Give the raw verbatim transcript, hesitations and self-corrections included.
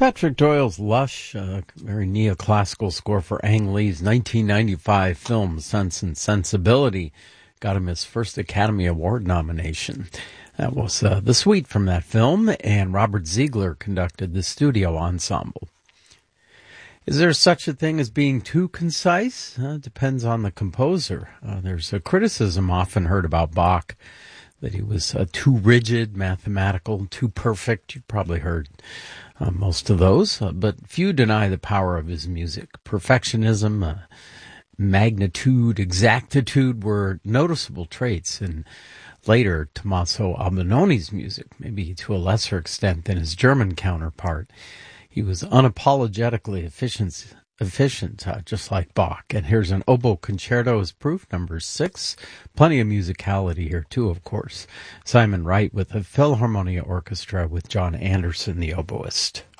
Patrick Doyle's lush, uh, very neoclassical score for Ang Lee's nineteen ninety-five film Sense and Sensibility got him his first Academy Award nomination. That was uh, the suite from that film, and Robert Ziegler conducted the studio ensemble. Is there such a thing as being too concise? Uh, depends on the composer. Uh, there's a criticism often heard about Bach that he was uh, too rigid, mathematical, too perfect. You've probably heard uh, most of those, uh, but few deny the power of his music. Perfectionism, uh, magnitude, exactitude were noticeable traits in later Tommaso Albinoni's music, maybe to a lesser extent than his German counterpart. He was unapologetically efficient, efficient uh, just like Bach. And here's an oboe concerto as proof, number six. Plenty of musicality here, too, of course. Simon Wright with the Philharmonia Orchestra with John Anderson, the oboist.